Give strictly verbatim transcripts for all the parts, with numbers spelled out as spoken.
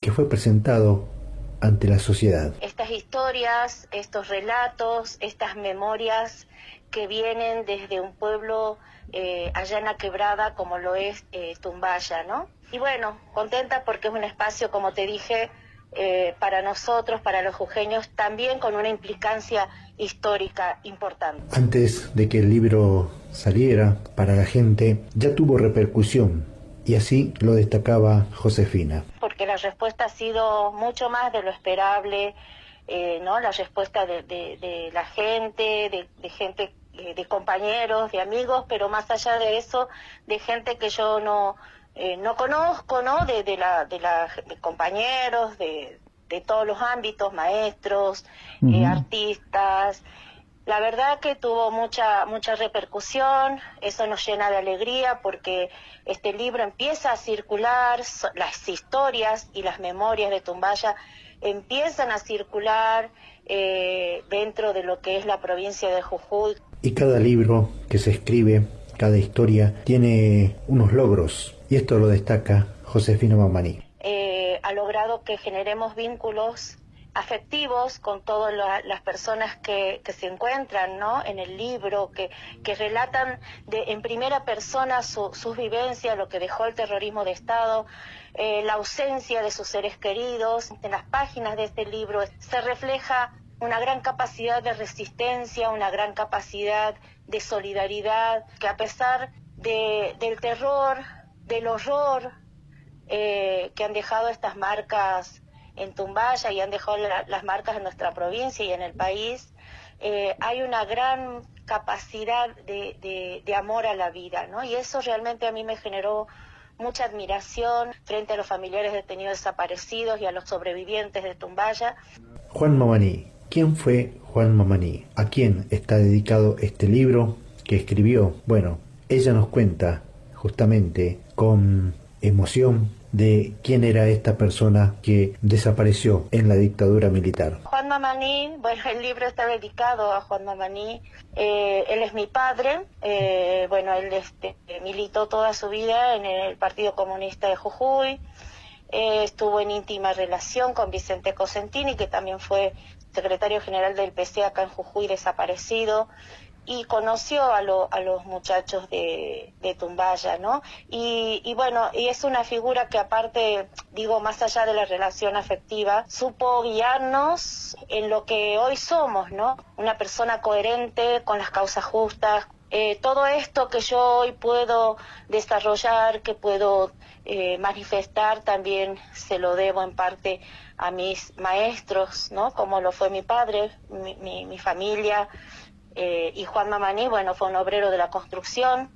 que fue presentado ante la sociedad. Estas historias, estos relatos, estas memorias que vienen desde un pueblo eh, allá en la quebrada como lo es eh, Tumbaya, ¿no? Y bueno, contenta porque es un espacio, como te dije, eh, para nosotros, para los jujeños, también con una implicancia histórica importante. Antes de que el libro saliera para la gente, ya tuvo repercusión, y así lo destacaba Josefina. Porque la respuesta ha sido mucho más de lo esperable, eh, ¿no? La respuesta de, de, de la gente, de, de gente, eh, de compañeros, de amigos, pero más allá de eso, de gente que yo no... Eh, no conozco, ¿no? De, de, la, de, la, de compañeros, de, de todos los ámbitos, maestros, uh-huh. eh, artistas. La verdad que tuvo mucha mucha repercusión, eso nos llena de alegría porque este libro empieza a circular, so, las historias y las memorias de Tumbaya empiezan a circular eh, dentro de lo que es la provincia de Jujuy. Y cada libro que se escribe, cada historia, tiene unos logros. Y esto lo destaca Josefina Mamaní. Eh, ha logrado que generemos vínculos afectivos con todas la, las personas que, que se encuentran, ¿no? En el libro, que, que relatan de, en primera persona su, sus vivencias, lo que dejó el terrorismo de Estado, eh, la ausencia de sus seres queridos. En las páginas de este libro se refleja una gran capacidad de resistencia, una gran capacidad de solidaridad, que a pesar de, del terror, del horror eh, que han dejado estas marcas en Tumbaya y han dejado la, las marcas en nuestra provincia y en el país, eh, hay una gran capacidad de, de, de amor a la vida, ¿no? Y eso realmente a mí me generó mucha admiración frente a los familiares detenidos desaparecidos y a los sobrevivientes de Tumbaya. Juan Mamaní. ¿Quién fue Juan Mamaní? ¿A quién está dedicado este libro que escribió? Bueno, ella nos cuenta justamente con emoción de quién era esta persona que desapareció en la dictadura militar. Juan Mamaní, bueno, el libro está dedicado a Juan Mamaní. Eh, él es mi padre, eh, bueno, él este, militó toda su vida en el Partido Comunista de Jujuy, eh, estuvo en íntima relación con Vicente Cosentini, que también fue secretario general del P C acá en Jujuy, desaparecido, y conoció a, lo, a los muchachos de, de Tumbaya, ¿no? Y, y bueno, y es una figura que aparte, digo, más allá de la relación afectiva, supo guiarnos en lo que hoy somos, ¿no? Una persona coherente, con las causas justas. Eh, todo esto que yo hoy puedo desarrollar, que puedo eh, manifestar, también se lo debo en parte a mis maestros, ¿no? Como lo fue mi padre, mi, mi, mi familia. Eh, y Juan Mamaní, bueno, fue un obrero de la construcción,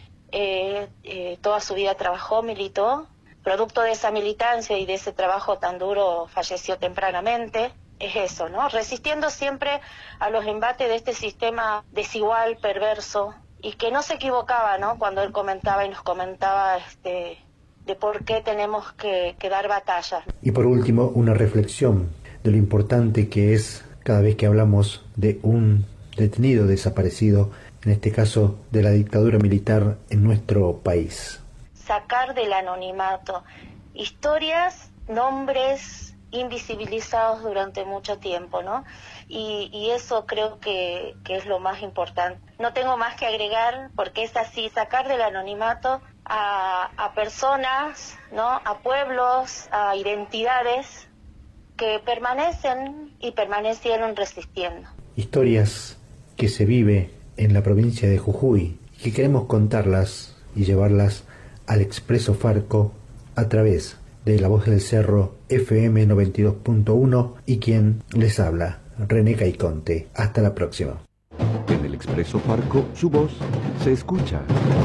eh, eh, toda su vida trabajó, militó, producto de esa militancia y de ese trabajo tan duro falleció tempranamente. Es eso, ¿no? Resistiendo siempre a los embates de este sistema desigual, perverso, y que no se equivocaba, ¿no? Cuando él comentaba y nos comentaba este, de por qué tenemos que, que dar batalla. Y por último, una reflexión de lo importante que es cada vez que hablamos de un detenido desaparecido, en este caso de la dictadura militar en nuestro país. Sacar del anonimato historias, nombres invisibilizados durante mucho tiempo, ¿no? Y, y eso creo que, que es lo más importante. No tengo más que agregar, porque es así, sacar del anonimato a, a personas, ¿no? A pueblos, a identidades que permanecen y permanecieron resistiendo. Historias que se vive en la provincia de Jujuy y que queremos contarlas y llevarlas al Expreso Farco a través de La Voz del Cerro F M noventa y dos punto uno y quien les habla, René Caiconte. Hasta la próxima. En el Expreso Farco, su voz se escucha.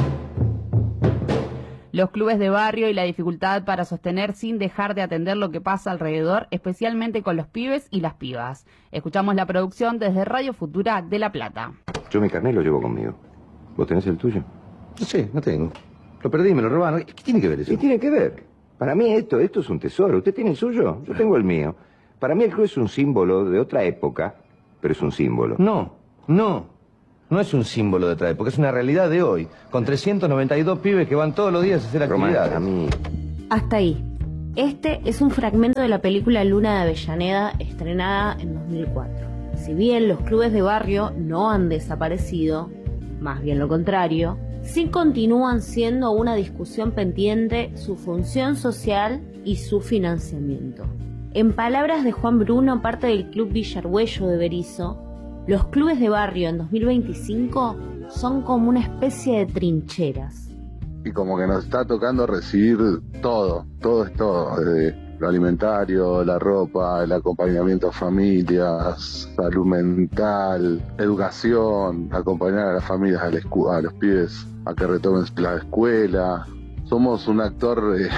Los clubes de barrio y la dificultad para sostener sin dejar de atender lo que pasa alrededor, especialmente con los pibes y las pibas. Escuchamos la producción desde Radio Futura de La Plata. Yo mi carnet lo llevo conmigo. ¿Vos tenés el tuyo? No sé, no tengo. Lo perdí, me lo robaron. ¿Qué tiene que ver eso? ¿Qué tiene que ver? Para mí esto, esto es un tesoro. ¿Usted tiene el suyo? Yo tengo el mío. Para mí el club es un símbolo de otra época, pero es un símbolo. No, no. No es un símbolo de otra época, es una realidad de hoy, con trescientos noventa y dos pibes que van todos los días a hacer Román, actividades. A mí... Hasta ahí. Este es un fragmento de la película Luna de Avellaneda, estrenada en dos mil cuatro. Si bien los clubes de barrio no han desaparecido, más bien lo contrario, sí continúan siendo una discusión pendiente su función social y su financiamiento. En palabras de Juan Bruno, parte del Club Villa Argüello de Berisso, los clubes de barrio en dos mil veinticinco son como una especie de trincheras. Y como que nos está tocando recibir todo, todo es todo, desde lo alimentario, la ropa, el acompañamiento a familias, salud mental, educación, acompañar a las familias, a, la escu- a los pibes a que retomen la escuela. Somos un actor eh,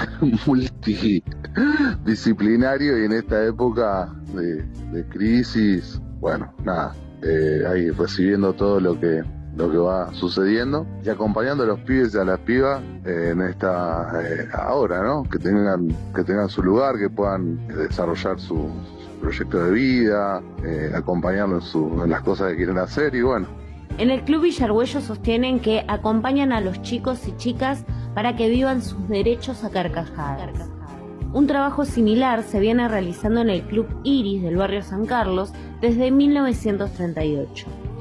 multidisciplinario y en esta época de, de crisis, bueno, nada, eh, ahí recibiendo todo lo que lo que va sucediendo y acompañando a los pibes y a las pibas eh, en esta eh, ahora, ¿no? Que tengan que tengan su lugar, que puedan desarrollar su, su proyecto de vida, eh, acompañarlos en, su, en las cosas que quieren hacer y bueno. En el Club Villa Argüello sostienen que acompañan a los chicos y chicas para que vivan sus derechos a carcajadas. Un trabajo similar se viene realizando en el Club Iris del barrio San Carlos desde mil novecientos treinta y ocho.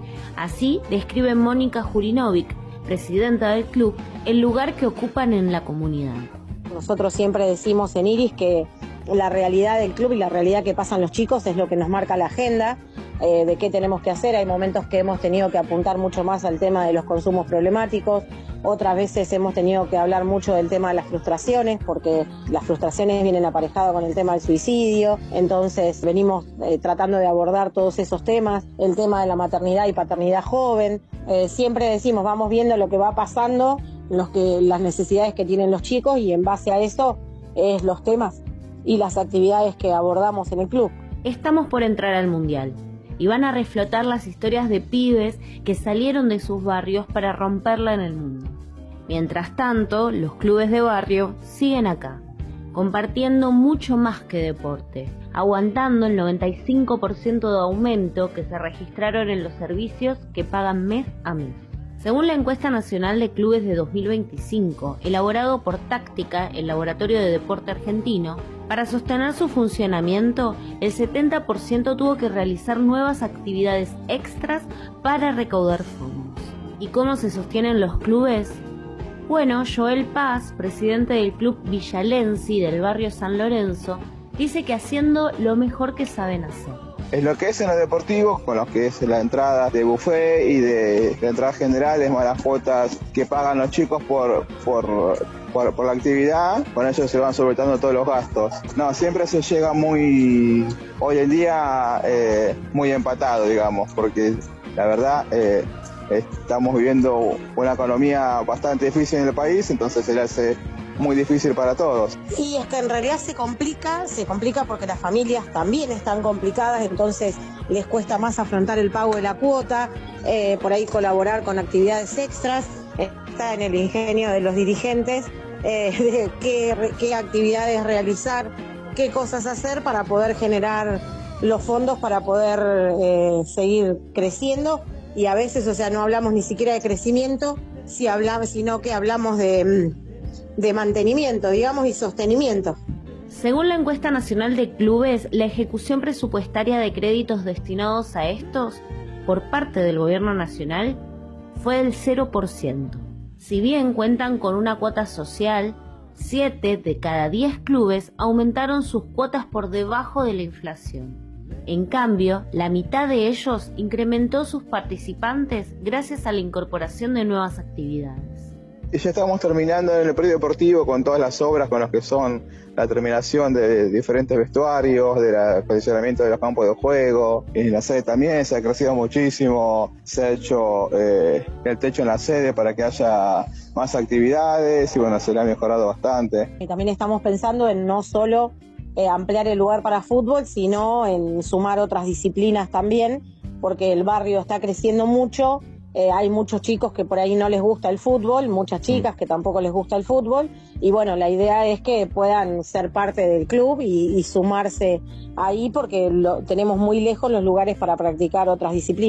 Así describe Mónica Jurinovic, presidenta del club, el lugar que ocupan en la comunidad. Nosotros siempre decimos en Iris que la realidad del club y la realidad que pasan los chicos es lo que nos marca la agenda, eh, de qué tenemos que hacer. Hay momentos que hemos tenido que apuntar mucho más al tema de los consumos problemáticos, otras veces hemos tenido que hablar mucho del tema de las frustraciones, porque las frustraciones vienen aparejadas con el tema del suicidio, entonces venimos eh, tratando de abordar todos esos temas, el tema de la maternidad y paternidad joven. Eh, siempre decimos, vamos viendo lo que va pasando, los que, las necesidades que tienen los chicos y en base a eso es los temas y las actividades que abordamos en el club. Estamos por entrar al Mundial y van a reflotar las historias de pibes que salieron de sus barrios para romperla en el mundo. Mientras tanto, los clubes de barrio siguen acá, compartiendo mucho más que deporte, aguantando el noventa y cinco por ciento de aumento que se registraron en los servicios que pagan mes a mes. Según la encuesta nacional de clubes de dos mil veinticinco, elaborado por Táctica, el Laboratorio de Deporte Argentino, para sostener su funcionamiento, el setenta por ciento tuvo que realizar nuevas actividades extras para recaudar fondos. ¿Y cómo se sostienen los clubes? Bueno, Joel Paz, presidente del club Villalensi del barrio San Lorenzo, dice que haciendo lo mejor que saben hacer. Es lo que es en los deportivos, con lo que es la entrada de buffet y de, de entrada general, es más las cuotas que pagan los chicos por, por, por, por la actividad, con ellos se van solventando todos los gastos. No, siempre se llega muy, hoy en día, eh, muy empatado, digamos, porque la verdad eh, estamos viviendo una economía bastante difícil en el país, entonces se le hace muy difícil para todos. Y es que en realidad se complica, se complica porque las familias también están complicadas, entonces les cuesta más afrontar el pago de la cuota, eh, por ahí colaborar con actividades extras, eh, está en el ingenio de los dirigentes, eh, de qué, qué actividades realizar, qué cosas hacer para poder generar los fondos para poder eh, seguir creciendo, y a veces, o sea, no hablamos ni siquiera de crecimiento, si hablamos, sino que hablamos de... de mantenimiento, digamos, y sostenimiento. Según la encuesta nacional de clubes, la ejecución presupuestaria de créditos destinados a estos por parte del gobierno nacional fue del cero por ciento. Si bien cuentan con una cuota social, siete de cada diez clubes aumentaron sus cuotas por debajo de la inflación. En cambio, la mitad de ellos incrementó sus participantes gracias a la incorporación de nuevas actividades. Y ya estamos terminando en el predio deportivo con todas las obras, con los que son la terminación de diferentes vestuarios, del acondicionamiento de los campos de juego. En la sede también se ha crecido muchísimo, se ha hecho eh, el techo en la sede para que haya más actividades y bueno, se le ha mejorado bastante. Y también estamos pensando en no solo eh, ampliar el lugar para fútbol, sino en sumar otras disciplinas también, porque el barrio está creciendo mucho. Eh, hay muchos chicos que por ahí no les gusta el fútbol, muchas chicas que tampoco les gusta el fútbol, y bueno, la idea es que puedan ser parte del club y, y sumarse ahí porque lo, tenemos muy lejos los lugares para practicar otras disciplinas.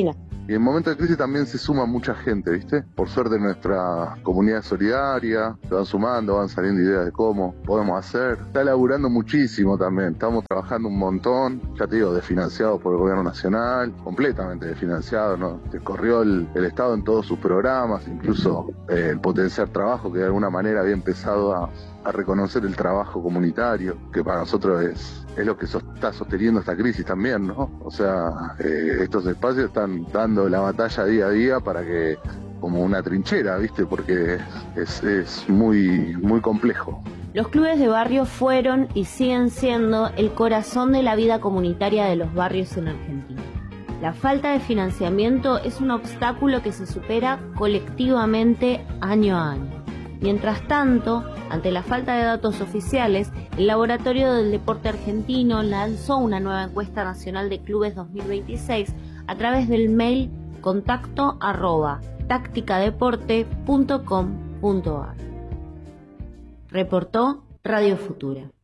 Y en momentos de crisis también se suma mucha gente, ¿viste? Por suerte nuestra comunidad es solidaria, se van sumando, van saliendo ideas de cómo podemos hacer. Está laburando muchísimo también, estamos trabajando un montón, ya te digo, desfinanciados por el gobierno nacional, completamente desfinanciados, ¿no? Se corrió el, el Estado en todos sus programas, incluso eh, el potenciar trabajo, que de alguna manera había empezado a, a reconocer el trabajo comunitario, que para nosotros es, es lo que so, está sosteniendo esta crisis también, ¿no? O sea, eh, estos espacios están dando la batalla día a día para que, como una trinchera, ¿viste? Porque es, es muy, muy complejo. Los clubes de barrio fueron y siguen siendo el corazón de la vida comunitaria de los barrios en Argentina. La falta de financiamiento es un obstáculo que se supera colectivamente año a año. Mientras tanto, ante la falta de datos oficiales, el Laboratorio del Deporte Argentino lanzó una nueva encuesta nacional de clubes dos mil veintiséis a través del mail contacto arroba tácticadeporte punto com punto ar. Reportó Radio Futura.